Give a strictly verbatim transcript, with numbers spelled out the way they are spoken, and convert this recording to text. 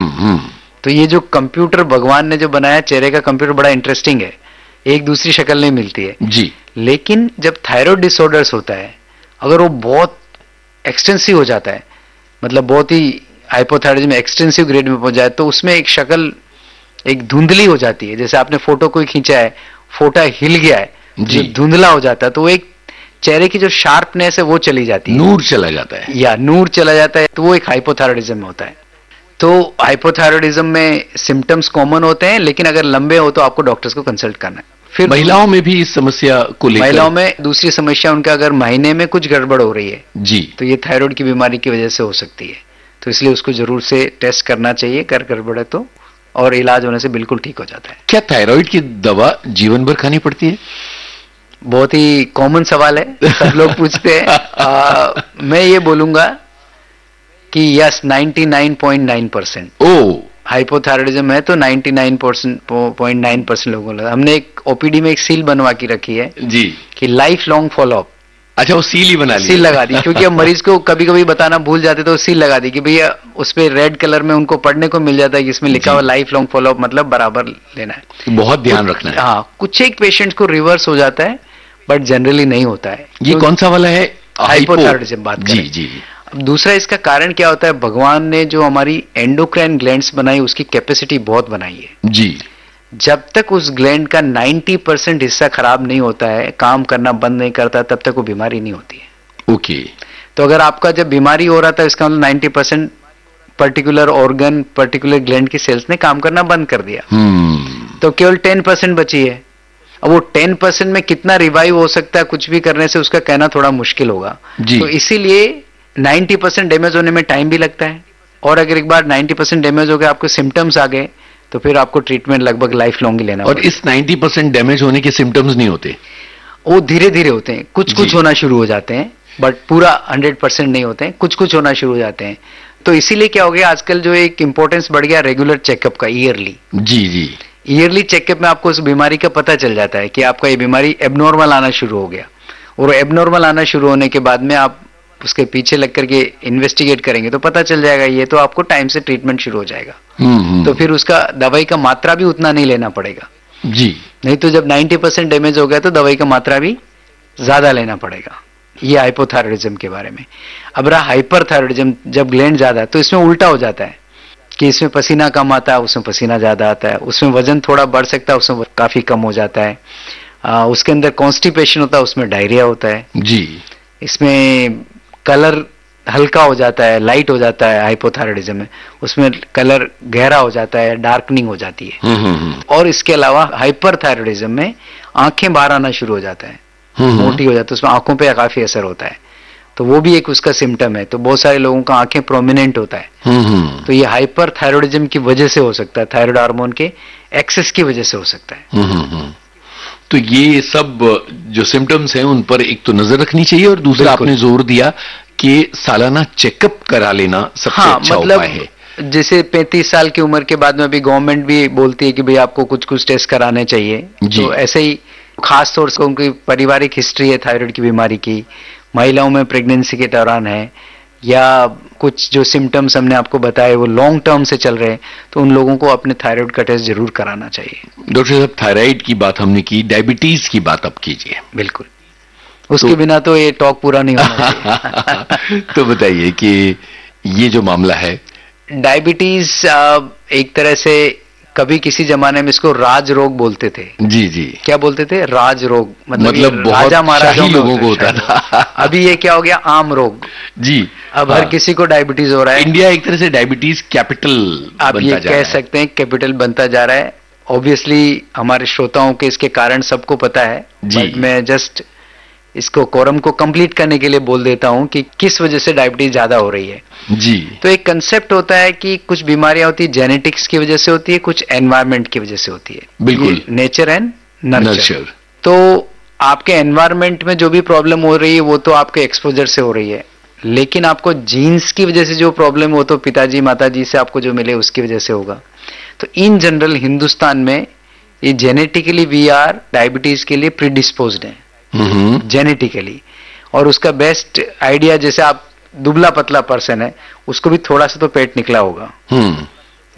हम्म। तो ये जो कंप्यूटर भगवान ने जो बनाया, चेहरे का कंप्यूटर बड़ा इंटरेस्टिंग है, एक दूसरी शक्ल नहीं मिलती है जी। लेकिन जब थायराइड डिसऑर्डर्स होता है, अगर वो बहुत एक्सटेंसिव हो जाता है, मतलब बहुत ही हाइपोथायराइडिज्म एक्सटेंसिव ग्रेड में पहुंच जाए, तो उसमें एक शक्ल एक धुंधली हो जाती है। जैसे आपने फोटो कोई खींचा है, फोटो हिल गया है, जो धुंधला हो जाता है, तो वो एक चेहरे की जो शार्पनेस है वो चली जाती है, नूर चला जाता है, या नूर चला जाता है, तो वो एक हाइपोथायराइडिज्म में होता है। तो हाइपोथायराइडिज्म में सिम्टम्स कॉमन होते हैं, लेकिन अगर लंबे हो तो आपको डॉक्टर्स को कंसल्ट करना है। फिर महिलाओं में भी इस समस्या को लेकर, महिलाओं में दूसरी समस्या, उनका अगर महीने में कुछ गड़बड़ हो रही है जी, तो ये थायराइड की बीमारी की वजह से हो सकती है, तो इसलिए उसको जरूर से टेस्ट करना चाहिए, कर गड़बड़ है तो, और इलाज होने से बिल्कुल ठीक हो जाता है। क्या थायराइड की दवा जीवन भर खानी पड़ती है? बहुत ही कॉमन सवाल है, सब लोग पूछते हैं। आ, मैं ये बोलूंगा कि यस, निन्यानवे पॉइंट नौ परसेंट ओ हाइपोथायराइडिज्म है तो निन्यानवे पॉइंट नौ परसेंट लोगों को। हमने एक ओपीडी में एक सील बनवा के रखी है जी कि लाइफ लॉन्ग फॉलोअप। अच्छा, वो सील ही बना ली, सील लगा दी, क्योंकि अब मरीज को कभी कभी बताना भूल जाते तो सील लगा दी कि भैया उस पे रेड कलर में उनको पढ़ने को मिल जाता है कि इसमें लिखा हुआ लाइफ लॉन्ग फॉलोअप, मतलब बराबर लेना है, बहुत ध्यान रखना है। हाँ, कुछ एक पेशेंट्स को रिवर्स हो जाता है बट जनरली नहीं होता है। ये तो कौन सा वाला है? हाइपोथायराइडिज्म बात करें। जी जी। अब दूसरा इसका कारण क्या होता है, भगवान ने जो हमारी एंडोक्राइन ग्लैंड्स बनाई उसकी कैपेसिटी बहुत बनाई है जी। जब तक उस ग्लैंड का नब्बे परसेंट हिस्सा खराब नहीं होता है, काम करना बंद नहीं करता, तब तक वो बीमारी नहीं होती है। ओके। तो अगर आपका जब बीमारी हो रहा था, इसका मतलब नब्बे percent particular organ, particular gland की सेल्स ने काम करना बंद कर दिया, hmm. तो केवल दस परसेंट बची है। अब वो दस परसेंट में कितना रिवाइव हो सकता है कुछ भी करने से, उसका कहना थोड़ा मुश्किल होगा। तो इसीलिए नब्बे परसेंट डैमेज होने में टाइम भी लगता है, और अगर एक बार नब्बे परसेंट डैमेज हो गया, आपको सिम्टम्स आ गए, तो फिर आपको ट्रीटमेंट लगभग लाइफ लॉन्ग ही लेना। और इस नब्बे परसेंट डैमेज होने के सिम्टम्स नहीं होते, वो धीरे धीरे होते हैं, कुछ कुछ होना शुरू हो जाते हैं, बट पूरा हंड्रेड परसेंट नहीं होते हैं, कुछ कुछ होना शुरू हो जाते हैं। तो इसीलिए क्या हो गया, आजकल जो एक इंपॉर्टेंस बढ़ गया रेगुलर चेकअप का, ईयरली। जी जी। ईयरली चेकअप में आपको उस बीमारी का पता चल जाता है कि आपका ये बीमारी एबनॉर्मल आना शुरू हो गया, और एबनॉर्मल आना शुरू होने के बाद में आप उसके पीछे लग करके इन्वेस्टिगेट करेंगे तो पता चल जाएगा, ये तो आपको टाइम से ट्रीटमेंट शुरू हो जाएगा। तो फिर उसका दवाई का मात्रा भी उतना नहीं लेना पड़ेगा जी। नहीं तो जब नब्बे परसेंट डैमेज हो गया तो दवाई का मात्रा भी ज्यादा लेना पड़ेगा। ये हाइपोथायराइडिज्म के बारे में। अब रहा हाइपरथायराइडिज्म, जब ग्लैंड ज्यादा है तो इसमें उल्टा हो जाता है कि इसमें पसीना कम आता है, उसमें पसीना ज्यादा आता है, उसमें वजन थोड़ा बढ़ सकता है, उसमें काफी कम हो जाता है, आ, उसके अंदर कॉन्स्टिपेशन होता है, उसमें डायरिया होता है जी। इसमें कलर हल्का हो जाता है, लाइट हो जाता है हाइपोथायराइडिज्म में, उसमें कलर गहरा हो जाता है, डार्कनिंग हो जाती है। और इसके अलावा हाइपरथायराइडिज्म में आंखें बाहर आना शुरू हो जाता है, मोटी हो जाती है, उसमें आंखों पे काफी असर होता है, तो वो भी एक उसका सिम्टम है। तो बहुत सारे लोगों का आंखें प्रोमिनेंट होता है, तो ये हाइपरथायराइडिज्म की वजह से हो सकता है, थायराइड हार्मोन के एक्सेस की वजह से हो सकता है। तो ये सब जो सिम्टम्स हैं उन पर एक तो नजर रखनी चाहिए, और दूसरा आपने जोर दिया कि सालाना चेकअप करा लेना सबसे हाँ, अच्छा मतलब उपाय है। जैसे पैंतीस साल की उम्र के बाद में अभी गवर्नमेंट भी बोलती है कि भाई आपको कुछ कुछ टेस्ट कराने चाहिए, तो ऐसे ही खास तौर से उनकी पारिवारिक हिस्ट्री है थायराइड की बीमारी की, महिलाओं में प्रेगनेंसी के दौरान है, या कुछ जो सिम्टम्स हमने आपको बताए वो लॉन्ग टर्म से चल रहे हैं, तो उन लोगों को अपने थायराइड का टेस्ट जरूर कराना चाहिए। डॉक्टर साहब, थायराइड की बात हमने की, डायबिटीज की बात अब कीजिए। बिल्कुल, उसके तो, बिना तो ये टॉक पूरा नहीं होना चाहिए। तो बताइए कि ये जो मामला है डायबिटीज, एक तरह से कभी किसी जमाने में इसको राज रोग बोलते थे। जी जी। क्या बोलते थे? राज रोग, मतलब, मतलब राजा महाराजा लोगों को होता था। अभी ये क्या हो गया, आम रोग जी। अब हाँ। हर किसी को डायबिटीज हो रहा है। इंडिया एक तरह से डायबिटीज कैपिटल आप ये कह सकते हैं, कैपिटल बनता जा रहा है। ऑब्वियसली हमारे श्रोताओं के इसके कारण सबको पता है, बट मैं जस्ट इसको कोरम को कंप्लीट करने के लिए बोल देता हूं कि किस वजह से डायबिटीज ज्यादा हो रही है जी। तो एक कंसेप्ट होता है कि कुछ बीमारियां होती है जेनेटिक्स की वजह से होती है, कुछ एनवायरमेंट की वजह से होती है। बिल्कुल, नेचर एंड नर्चर। तो आपके एनवायरमेंट में जो भी प्रॉब्लम हो रही है वो तो आपके एक्सपोजर से हो रही है, लेकिन आपको जीन्स की वजह से जो प्रॉब्लम हो तो पिताजी माताजी से आपको जो मिले उसकी वजह से होगा। तो इन जनरल हिंदुस्तान में ये जेनेटिकली वी आर डायबिटीज के लिए प्रीडिस्पोज्ड है जेनेटिकली। और उसका बेस्ट आइडिया, जैसे आप दुबला पतला पर्सन है, उसको भी थोड़ा सा तो पेट निकला होगा,